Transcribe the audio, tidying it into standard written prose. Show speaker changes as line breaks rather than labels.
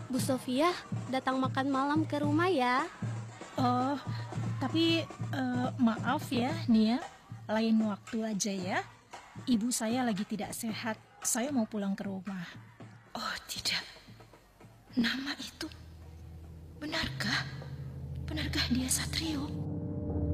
Bu Sofia datang makan malam ke rumah ya.
Oh, tapi maaf ya, Nia. Lain waktu aja ya. Ibu saya lagi tidak sehat. Saya mau pulang ke rumah.
Oh tidak, nama itu benarkah? Benarkah dia Satrio?